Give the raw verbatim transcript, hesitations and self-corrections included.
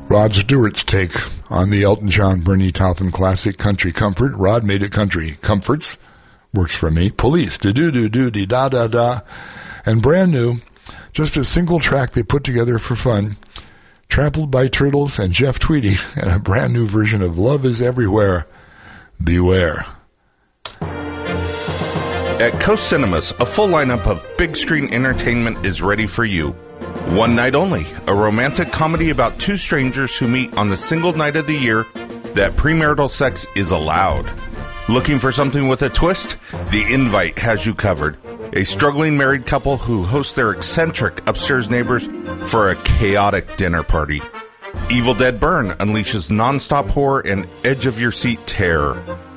Rod Stewart's take on the Elton John, Bernie Taupin classic Country Comfort. Rod made it Country Comforts. Works for me. Police. Da-do-do-do-de-da-da-da. And brand new, just a single track they put together for fun. Trampled by Turtles and Jeff Tweedy. And a brand new version of Love is Everywhere. Beware. At Coast Cinemas, a full lineup of big screen entertainment is ready for you. One Night Only, a romantic comedy about two strangers who meet on the single night of the year that premarital sex is allowed. Looking for something with a twist? The Invite has you covered. A struggling married couple who host their eccentric upstairs neighbors for a chaotic dinner party. Evil Dead Burn unleashes nonstop horror and edge-of-your-seat terror.